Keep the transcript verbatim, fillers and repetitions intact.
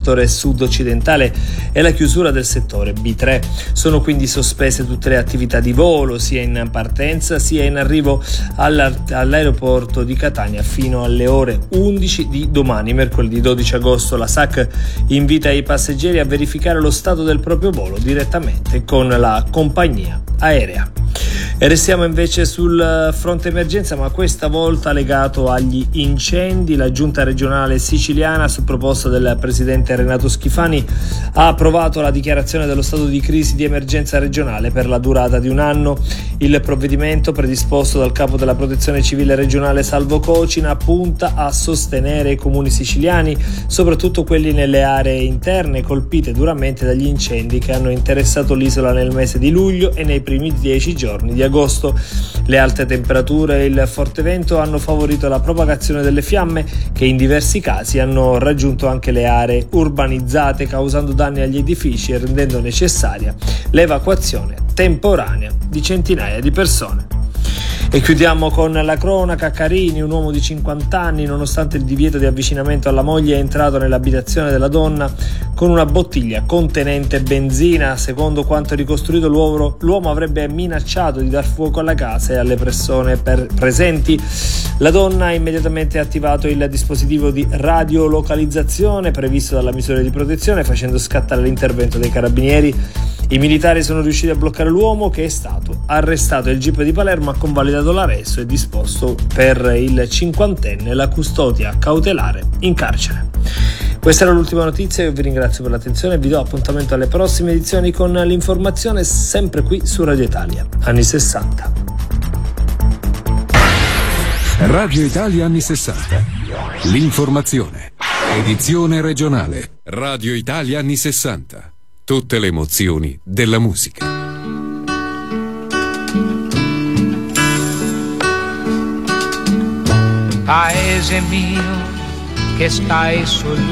settore sud-occidentale e la chiusura del settore B tre. Sono quindi sospese tutte le attività di volo, sia in partenza sia in arrivo all'aeroporto di Catania fino alle ore undici di domani, mercoledì dodici agosto. La S A C invita i passeggeri a verificare lo stato del proprio volo direttamente con la compagnia aerea. E restiamo invece sul fronte emergenza, ma questa volta legato agli incendi. La giunta regionale siciliana, su proposta del presidente Renato Schifani, ha approvato la dichiarazione dello stato di crisi di emergenza regionale per la durata di un anno. Il provvedimento, predisposto dal capo della protezione civile regionale Salvo Cocina, punta a sostenere i comuni siciliani, soprattutto quelli nelle aree interne colpite duramente dagli incendi che hanno interessato l'isola nel mese di luglio e nei primi dieci giorni di agosto. Le alte temperature e il forte vento hanno favorito la propagazione delle fiamme, che in diversi casi hanno raggiunto anche le aree urbanizzate, causando danni agli edifici e rendendo necessaria l'evacuazione temporanea di centinaia di persone. E chiudiamo con la cronaca. Carini, un uomo di cinquanta anni, nonostante il divieto di avvicinamento alla moglie, è entrato nell'abitazione della donna con una bottiglia contenente benzina. Secondo quanto ricostruito, l'uomo, l'uomo avrebbe minacciato di dar fuoco alla casa e alle persone per presenti. La donna ha immediatamente attivato il dispositivo di radiolocalizzazione previsto dalla misura di protezione, facendo scattare l'intervento dei carabinieri. I militari sono riusciti a bloccare l'uomo, che è stato arrestato. Il G I P di Palermo ha convalidato l'arresto e disposto per il cinquantenne la custodia cautelare in carcere. Questa era l'ultima notizia, io vi ringrazio per l'attenzione e vi do appuntamento alle prossime edizioni con l'informazione, sempre qui su Radio Italia, anni sessanta. Radio Italia anni sessanta. L'informazione. Edizione regionale. Radio Italia anni sessanta. Tutte le emozioni della musica. Paese mio che stai sul